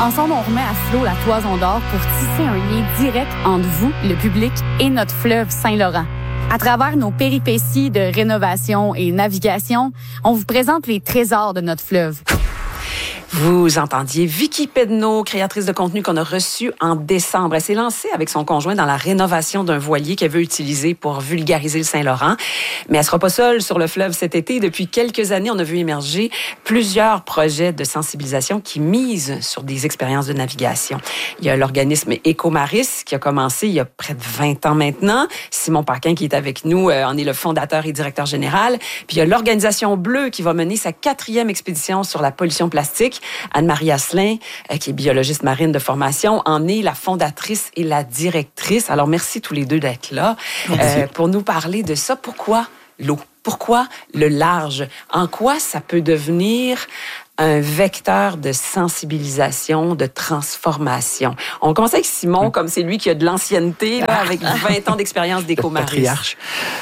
Ensemble, on remet à flot la Toison d'Or pour tisser un lien direct entre vous, le public, et notre fleuve Saint-Laurent. À travers nos péripéties de rénovation et navigation, on vous présente les trésors de notre fleuve. Vous entendiez Vicky Pedneau, créatrice de contenu qu'on a reçue en décembre. Elle s'est lancée avec son conjoint dans la rénovation d'un voilier qu'elle veut utiliser pour vulgariser le Saint-Laurent. Mais elle sera pas seule sur le fleuve cet été. Depuis quelques années, on a vu émerger plusieurs projets de sensibilisation qui misent sur des expériences de navigation. Il y a l'organisme Écomaris qui a commencé il y a près de 20 ans maintenant. Simon Paquin qui est avec nous en est le fondateur et directeur général. Puis il y a l'Organisation Bleue qui va mener sa 4e expédition sur la pollution plastique. Anne-Marie Asselin, qui est biologiste marine de formation, en est la fondatrice et la directrice. Alors, merci tous les deux d'être là pour nous parler de ça. Pourquoi l'eau? Pourquoi le large? En quoi ça peut devenir un vecteur de sensibilisation, de transformation? On commence avec Simon, comme c'est lui qui a de l'ancienneté, là, avec 20 ans d'expérience d'Écomaris. Patriarche.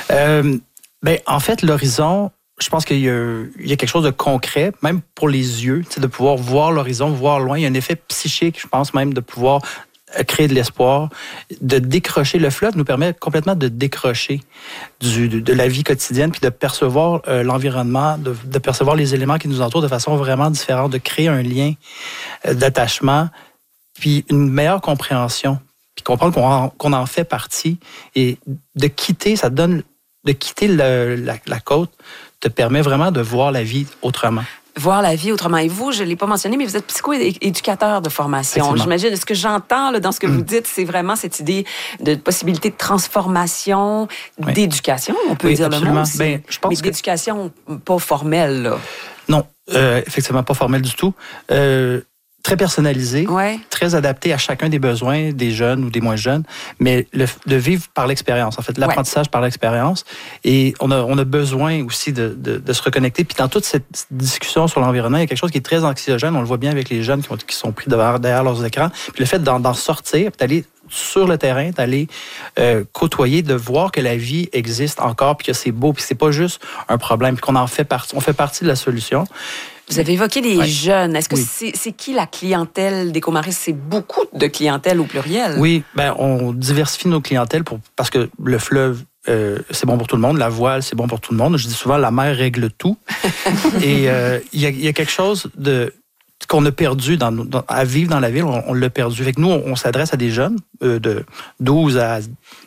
En fait, l'horizon... Je pense qu'il y a quelque chose de concret, même pour les yeux, de pouvoir voir l'horizon, voir loin. Il y a un effet psychique, je pense même, de pouvoir créer de l'espoir, de décrocher. Le fleuve nous permet complètement de décrocher de la vie quotidienne, puis de percevoir l'environnement, de percevoir les éléments qui nous entourent de façon vraiment différente, de créer un lien d'attachement, puis une meilleure compréhension, puis comprendre qu'on en fait partie, et de quitter, ça donne de quitter la côte, te permet vraiment de voir la vie autrement. Voir la vie autrement. Et vous, je ne l'ai pas mentionné, mais vous êtes psycho-éducateur de formation. J'imagine, ce que j'entends là, dans ce que vous dites, c'est vraiment cette idée de possibilité de transformation, d'éducation, on peut dire absolument. Le mot aussi. Je pense mais d'éducation pas formelle. Là. Non, effectivement, pas formelle du tout. Très personnalisé, très adapté à chacun des besoins des jeunes ou des moins jeunes, mais de vivre par l'expérience, en fait, l'apprentissage par l'expérience. Et on a besoin aussi de se reconnecter. Puis dans toute cette discussion sur l'environnement, il y a quelque chose qui est très anxiogène. On le voit bien avec les jeunes qui sont pris derrière leurs écrans. Puis le fait d'en sortir, d'aller sur le terrain, d'aller côtoyer, de voir que la vie existe encore, puis que c'est beau, puis c'est pas juste un problème, puis qu'on en fait partie. On fait partie de la solution. Vous avez évoqué les jeunes. Est-ce que c'est qui la clientèle d'Écomaris? C'est beaucoup de clientèle au pluriel. Oui, on diversifie nos clientèles parce que le fleuve, c'est bon pour tout le monde. La voile, c'est bon pour tout le monde. Je dis souvent, la mer règle tout. Et il y a quelque chose qu'on a perdu à vivre dans la ville, on l'a perdu. Fait que nous, on s'adresse à des jeunes de 12 à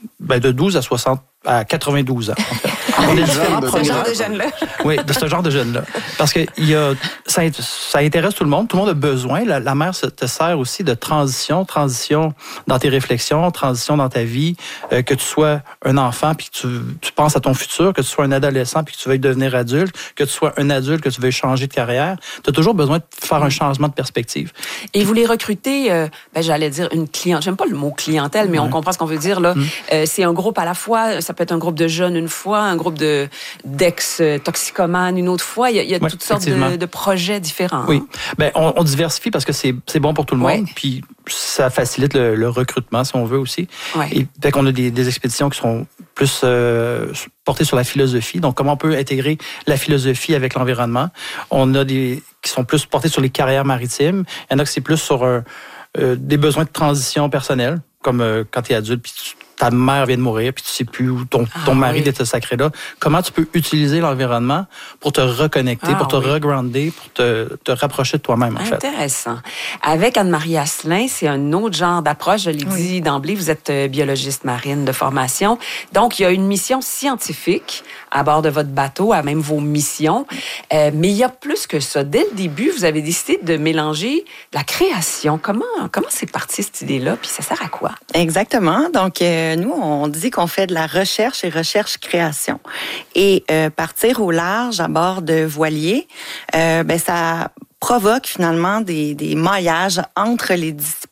92 ans. En fait. On est différents ce genre de jeunes-là. Oui, de ce genre de jeunes-là. Parce que ça intéresse tout le monde. Tout le monde a besoin. La mer te sert aussi de transition dans tes réflexions, transition dans ta vie. Que tu sois un enfant puis que tu penses à ton futur, que tu sois un adolescent puis que tu veuilles devenir adulte, que tu sois un adulte, que tu veuilles changer de carrière. Tu as toujours besoin de faire un changement de perspective. Et vous les recrutez, j'allais dire une clientèle. J'aime pas le mot clientèle, mais on comprend ce qu'on veut dire. Là. C'est un groupe à la fois. Ça peut être un groupe de jeunes une fois, un groupe d'ex-toxicomanes une autre fois. Il y a toutes sortes de projets différents. Oui. On diversifie parce que c'est bon pour tout le monde. Puis ça facilite le recrutement, si on veut aussi. Et fait qu'on a des expéditions qui sont plus portées sur la philosophie. Donc, comment on peut intégrer la philosophie avec l'environnement. On a des qui sont plus portées sur les carrières maritimes. Il y en a qui c'est plus sur des besoins de transition personnelle, comme quand tu es adulte, puis ta mère vient de mourir, puis tu sais plus où ton mari était sacré là. Comment tu peux utiliser l'environnement pour te reconnecter, pour te regrounder, pour te rapprocher de toi-même, en fait. Intéressant. Avec Anne-Marie Asselin, c'est un autre genre d'approche. Je l'ai dit d'emblée, vous êtes biologiste marine de formation. Donc, il y a une mission scientifique à bord de votre bateau, à même vos missions. Mais il y a plus que ça. Dès le début, vous avez décidé de mélanger la création. Comment c'est parti, cette idée-là? Puis ça sert à quoi? Exactement. Donc, nous, on dit qu'on fait de la recherche et recherche-création. Et partir au large à bord de voiliers, ça provoque finalement des maillages entre les disciplines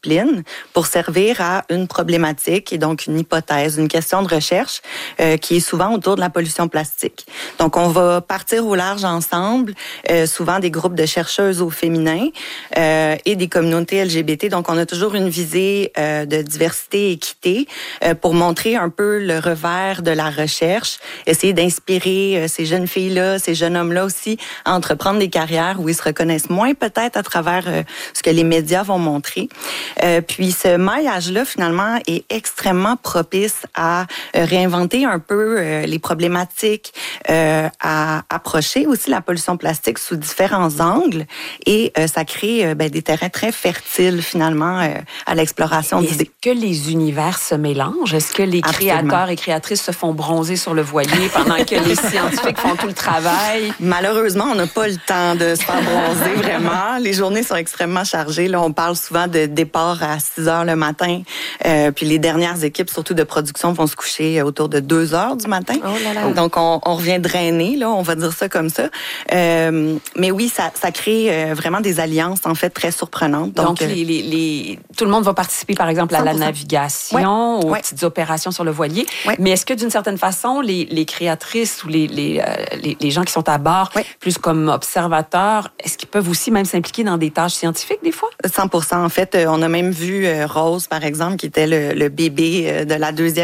discipline pour servir à une problématique et donc une hypothèse, une question de recherche qui est souvent autour de la pollution plastique. Donc, on va partir au large ensemble, souvent des groupes de chercheuses au féminin et des communautés LGBT. Donc, on a toujours une visée de diversité et équité pour montrer un peu le revers de la recherche, essayer d'inspirer ces jeunes filles-là, ces jeunes hommes-là aussi à entreprendre des carrières où ils se reconnaissent moins peut-être à travers ce que les médias vont montrer. Puis ce maillage-là, finalement, est extrêmement propice à réinventer un peu les problématiques, à approcher aussi la pollution plastique sous différents angles et ça crée des terrains très fertiles, finalement, à l'exploration d'idées. Est-ce que les univers se mélangent? Est-ce que les créateurs et créatrices se font bronzer sur le voilier pendant que les scientifiques font tout le travail? Malheureusement, on n'a pas le temps de se faire bronzer, vraiment. Les journées sont extrêmement chargées. Là, on parle souvent de départ à 6 heures le matin. Puis les dernières équipes, surtout de production, vont se coucher autour de 2 heures du matin. Oh là là. Donc, on revient drainer, là, on va dire ça comme ça. Mais oui, ça crée vraiment des alliances, en fait, très surprenantes. Donc tout le monde va participer, par exemple, à la navigation, aux petites opérations sur le voilier. Ouais. Mais est-ce que, d'une certaine façon, les créatrices ou les gens qui sont à bord, plus comme observateurs, est-ce qu'ils peuvent aussi même s'impliquer dans des tâches scientifiques, des fois? 100%. En fait, on a même vu Rose, par exemple, qui était le bébé de la deuxième